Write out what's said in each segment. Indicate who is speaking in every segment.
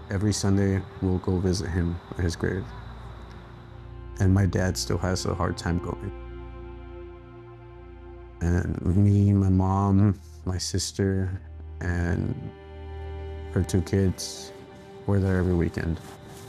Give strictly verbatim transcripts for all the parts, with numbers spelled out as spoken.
Speaker 1: Every Sunday, we'll go visit him at his grave. And my dad still has a hard time going. And me, my mom, my sister, and her two kids, we're there every weekend.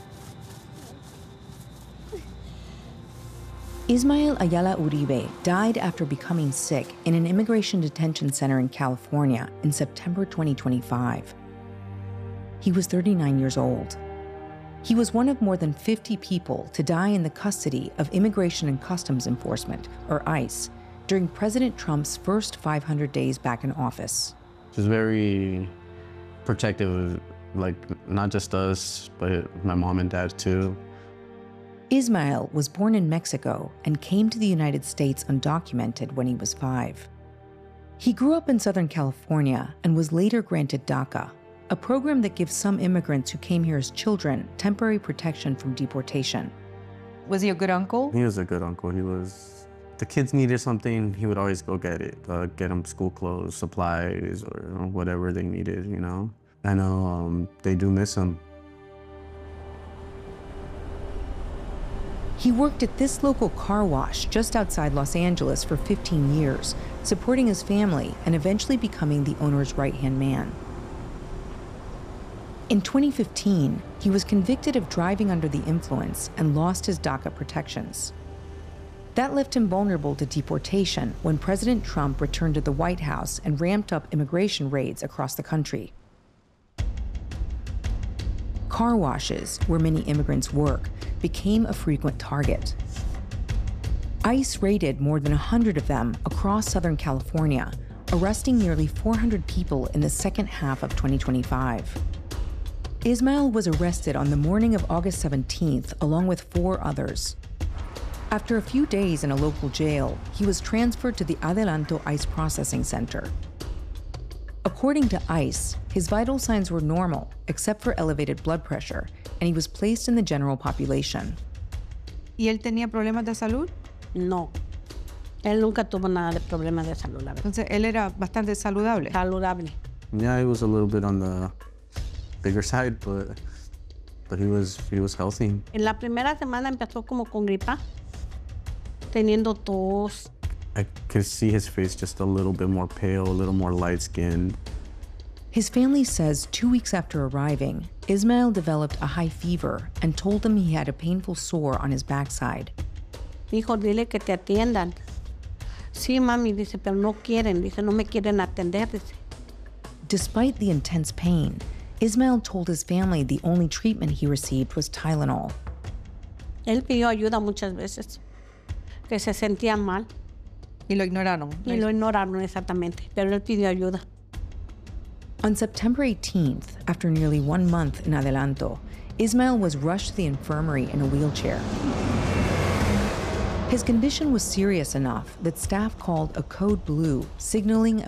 Speaker 2: Ismael Ayala Uribe died after becoming sick in an immigration detention center in California in September twenty twenty-five. He was thirty-nine years old. He was one of more than fifty people to die in the custody of Immigration and Customs Enforcement, or ICE, during President Trump's first five hundred days back in office.
Speaker 1: She was very protective, like not just us, but my mom and dad too.
Speaker 2: Ismael was born in Mexico and came to the United States undocumented when he was five. He grew up in Southern California and was later granted DACA, a program that gives some immigrants who came here as children temporary protection from deportation.
Speaker 3: Was he a good uncle?
Speaker 1: He was a good uncle. He was, the kids needed something, he would always go get it, uh, get them school clothes, supplies, or whatever they needed, you know? I know um, they do miss him.
Speaker 2: He worked at this local car wash just outside Los Angeles for fifteen years, supporting his family and eventually becoming the owner's right-hand man. In twenty fifteen, he was convicted of driving under the influence and lost his DACA protections. That left him vulnerable to deportation when President Trump returned to the White House and ramped up immigration raids across the country. Car washes, where many immigrants work, became a frequent target. ICE raided more than one hundred of them across Southern California, arresting nearly four hundred people in the second half of twenty twenty-five. Ismael was arrested on the morning of August seventeenth, along with four others. After a few days in a local jail, he was transferred to the Adelanto ICE Processing Center. According to ICE, his vital signs were normal, except for elevated blood pressure, and he was placed in the general population.
Speaker 3: ¿Y él tenía problemas de salud?
Speaker 4: No, él nunca tuvo nada de problemas de salud, la verdad.
Speaker 3: Entonces, él era bastante saludable.
Speaker 4: Saludable.
Speaker 1: Yeah, he was a little bit on the bigger side, but, but he was, he was healthy.
Speaker 4: En la primera semana empezó como con gripa, teniendo tos.
Speaker 1: I could see his face just a little bit more pale, a little more light-skinned.
Speaker 2: His family says two weeks after arriving, Ismael developed a high fever and told them he had a painful sore on his backside.
Speaker 4: Dijo, dile que te atiendan. Sí, mami, dice, pero no quieren, dice, no me quieren atender, dice.
Speaker 2: Despite the intense pain, Ismael told his family the only treatment he received was Tylenol.
Speaker 4: Él pidió ayuda muchas veces, que se sentía mal.
Speaker 3: Y lo ignoraron.
Speaker 4: Y lo ignoraron exactamente, pero él pidió ayuda.
Speaker 2: On September eighteenth, after nearly one month in Adelanto, Ismael was rushed to the infirmary in a wheelchair. His condition was serious enough that staff called a code blue, signaling